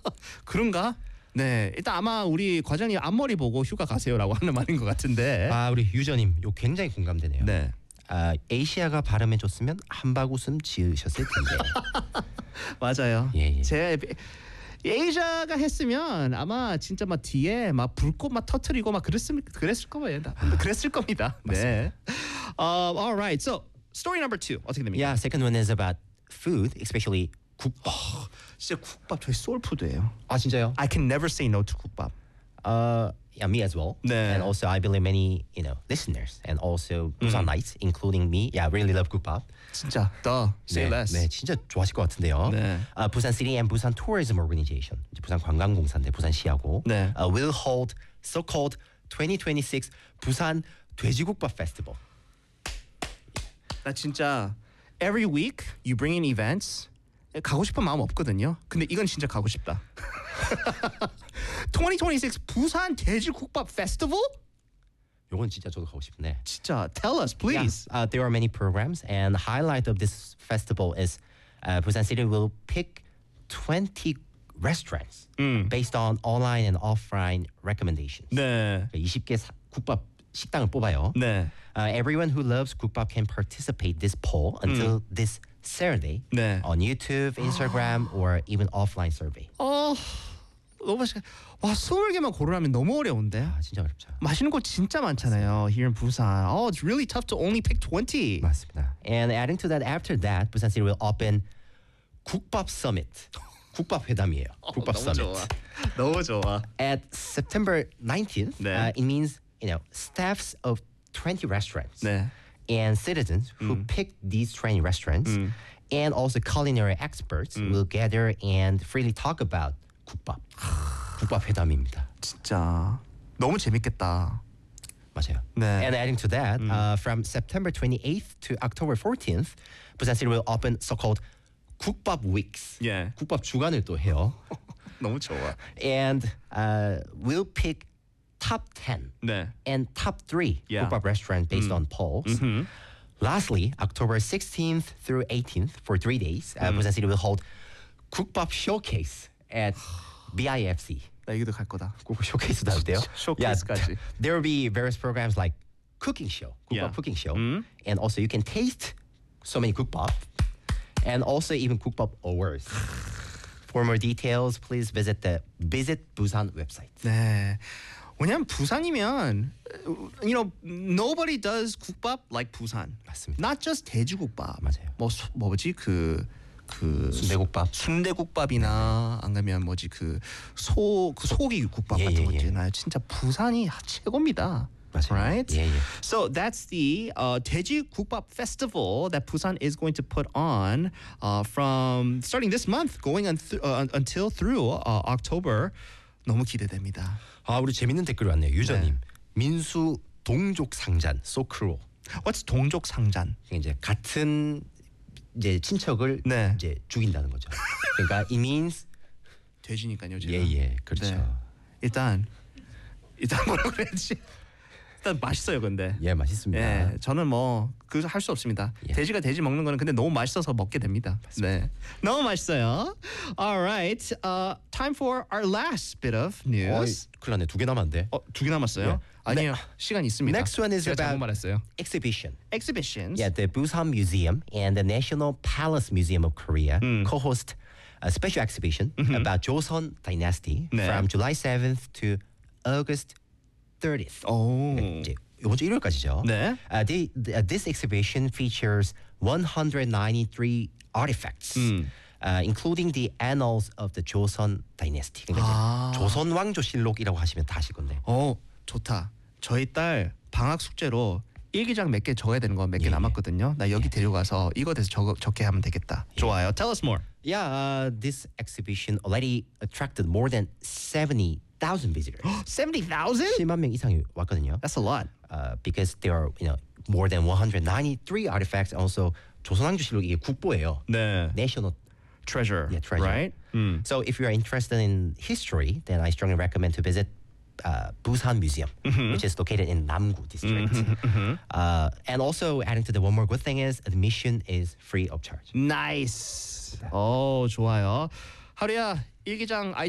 그런가? 네, 일단 아마 우리 과장님 앞머리 보고 휴가 가세요라고 하는 말인 것 같은데. 아 우리 유저님 요 굉장히 공감되네요. 네. 에이시아가 발음해줬으면 한박웃음 지으셨을 텐데. 맞아요. 예. 제 에이자가 했으면 아마 진짜 막 뒤에 막 불꽃 막 터트리고 막 그랬을 거예요. 그랬을 겁니다. 네. Alright. So story number 2 어떻게 됩니까? Yeah, second one is about food, especially 국밥. 진짜 국밥 저희 소울푸드예요. 아 진짜요? I can never say no to 국밥. Yeah, me as well. 네. And also I believe many, listeners and also Busanites, including me, really love 국밥. 진짜 the say 네, less. 네, 진짜 좋아하실 것 같은데요. 네. 부산 City and Busan Tourism Organization, 이제 부산 관광공사인데 부산시하고 네. will hold so-called 2026 부산 돼지국밥 Festival. 나 진짜 every week you bring in events 가고 싶은 마음 없거든요. 근데 이건 진짜 가고 싶다. 2026 부산 돼지국밥 페스티벌? 요건 진짜 저도 가고 싶네. 진짜 tell us please. Yeah, there are many programs, and highlight of this festival is Busan City will pick 20 restaurants based on online and offline recommendations. 네. 20개 국밥 식당을 뽑아요. 네. Everyone who loves 국밥 can participate this poll until this Saturday 네. on YouTube, Instagram, or even offline survey. 너무 맛있겠다. 와 20개만 고르라면 너무 어려운데. 아 진짜 어렵죠. 맛있는 곳 진짜 많잖아요. Here in Busan. It's really tough to only pick 20. 맞습니다. And adding to that, after that, Busan City will open 국밥 Summit. 국밥 회담이에요. 국밥 너무 Summit. 좋아. 너무 좋아. At September 19th, 네. it means staffs of 20 restaurants 네. and citizens who pick these 20 restaurants and also culinary experts will gather and freely talk about 국밥. 국밥 회담입니다. 진짜 너무 재밌겠다. 맞아요. 네. And adding to that, from September 28th to October 14th, Busan City will open so-called 국밥 weeks. 예. 국밥 주간을 또 해요. 너무 좋아. And we'll pick top 10 네. and top 3 Yeah. 국밥 restaurants based on polls. Lastly, October 16th through 18th for 3 days, Busan City will hold 국밥 showcase at BIFC. 나 여기도 갈 거다. 국밥 showcase도 하는데요. 쇼케이스까지. There will be various programs like cooking show, 국밥 Yeah. cooking show, and also you can taste so many 국밥, and also even 국밥 awards. For more details, please visit the Visit Busan website. 네. 왜냐면 부산이면 nobody does 국밥 like 부산. 맞습니다. Not just 돼지국밥. 맞아요. 뭐지 그 순대국밥. 순대국밥이나 안 가면 뭐지 그 소고기 국밥 예, 같은 예, 거 예. 있잖아요. 진짜 부산이 최고입니다. 맞아요. Right? 예, 예. So that's the 돼지국밥 festival that Busan is going to put on from starting this month, going until through October. 너무 기대됩니다. 아 우리 재밌는 댓글이 왔네요. 유저님. 민수 동족 상잔 so cruel. What's 동족 상잔? 이제 같은 이제 친척을 네. 이제 죽인다는 거죠. 그러니까 it means 돼지니까요, 제가. 예 그렇죠. 네. 일단 뭐라 그래야지? 일단 맛있어요, 근데. 예 맛있습니다. 예, 저는 뭐 그 할 수 없습니다. 예. 돼지가 돼지 먹는 거는 근데 너무 맛있어서 먹게 됩니다. 네, 너무 맛있어요. Alright, time for our last bit of news. 큰일 났네. 2개 남았는데. 2개 남았어요? 예. 아니요, 시간 있습니다. Next one is 제가 잘못 about 말했어요. exhibition. Exhibitions. Yeah, the Busan Museum and the National Palace Museum of Korea co-host a special exhibition about Joseon Dynasty 네. from July 7th to August 30th. 오. 이제 이번 주 일요일까지죠. 네. This exhibition features 193 artifacts, including the annals of the Joseon Dynasty. 그러니까 이제 조선 왕조실록이라고 하시면 다 아실 건데. 좋다. 저희 딸 방학 숙제로 일기장 몇 개 적어야 되는 거 몇 개 남았거든요. 나 여기 데려가서 이거 대해서 적게 하면 되겠다. 좋아요. Tell us more. Yeah, this exhibition already attracted more than 70,000 visitors. 70,000? 10만 명 이상이 왔거든요. That's a lot. Because there are more than 193 artifacts. Also, 조선왕조실록 이게 국보예요. 네. National Treasure. treasure. Right? So if you are interested in history, then I strongly recommend to visit Busan Museum, which is located in Namgu district. And also adding to the one more good thing is admission is free of charge. Nice. 좋아요. 하루야 일기장